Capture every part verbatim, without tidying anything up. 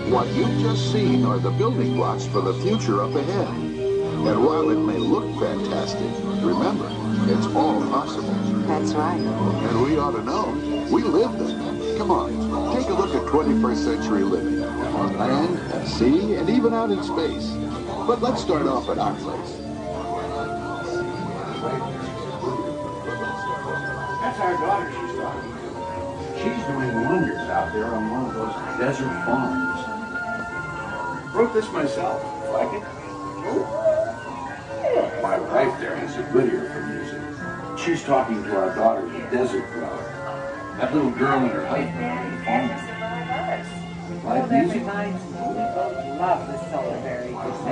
What you've just seen are the building blocks for the future up ahead. And while it may look fantastic, remember, it's all possible. That's right. And we ought to know. We live there. Come on, take a look at twenty-first century living. On land, at sea, and even out in space. But let's start off at our place. That's our daughter she's talking to. She's doing wonders out there on one of those desert farms. Wrote this myself. Like it? Oh. My wife there has a good ear for music. She's talking to our daughter, the desert dweller. That little girl and her husband on the farm. Like music? We both love the Solar Berry.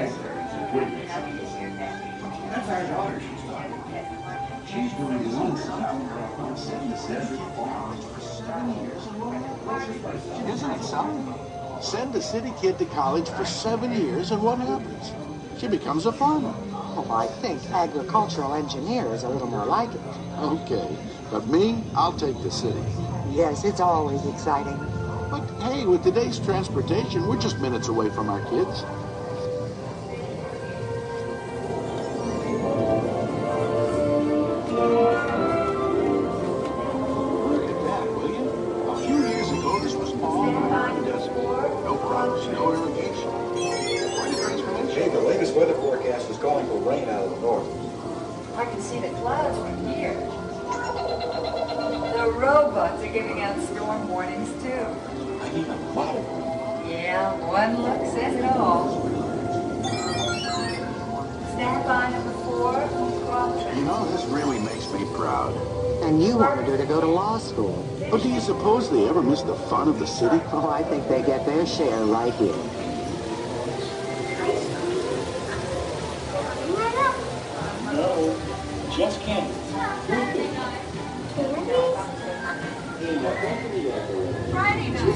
That's our daughter she's talking to. She's doing wonders out there on the desert farms for seven years. Isn't it something? Send a city kid to college for seven years, and what happens? She becomes a farmer. Oh, I think agricultural engineer is a little more like it. Okay, but me, I'll take the city. Yes, it's always exciting. But hey, with today's transportation, we're just minutes away from our kids. Look at that, will you? A few years ago, this was all around the desert. No crops, no irrigation. Quite a transformation. Hey, the latest weather forecast is calling for rain out of the north. I can see the clouds from here. The robots are giving out storm warnings, too. I need a lot of rain. Yeah, one look says it all. Stand by number four. You know, this really makes me proud. And you wanted her to go to law school. But do you suppose they ever miss the fun of the city? Oh, I think they get their share right here. No, just can't. Friday night.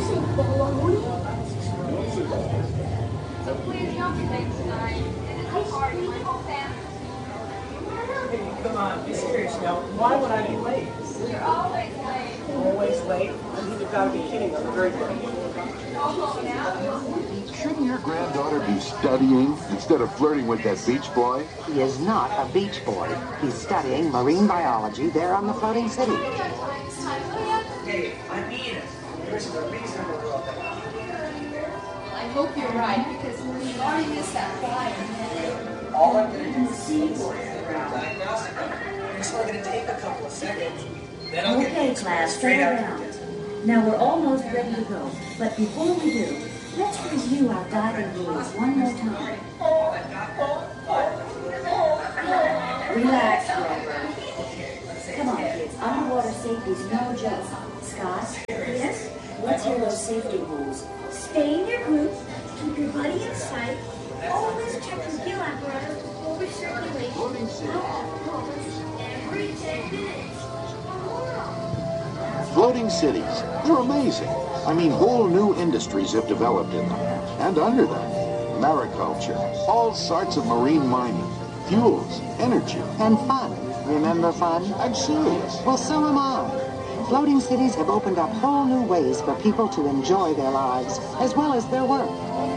So please don't be late tonight. It is a party. My whole family. Hey, come on, be serious now. Why would I be late? You're always late. Always late? You've got to be kidding. I'm very late. Go home now. Shouldn't your granddaughter be studying instead of flirting with that beach boy? He is not a beach boy. He's studying marine biology there on the floating city. Hey, I'm Edith. There's a reason we're all there. I hope you're right, because we've already missed that flyer. All I'm going to do is see for you around diagnostic. It's only going to take a couple of seconds. Then I'll get Okay, you class, straight settle out. down. Now we're almost ready to go, but before we do, let's review our diving rules one more time. Relax, Robert. Come on, kids. Underwater safety's no joke. Scott? Yes? Let's hear those safety rules. Stay in your group, keep your buddy in sight, always check your gill apparatus before we circulate. Every ten minutes. Floating cities, they're amazing. I mean, whole new industries have developed in them. And under them, mariculture, all sorts of marine mining, fuels, energy. And fun. Remember fun? I'm serious. Well, so am I. Floating cities have opened up whole new ways for people to enjoy their lives, as well as their work.